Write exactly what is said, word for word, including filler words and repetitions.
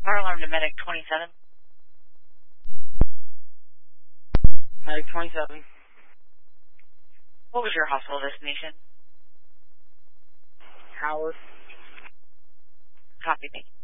Fire alarm to medic twenty-seven. Medic twenty-seven. What was your hospital destination? Howard. Copy me.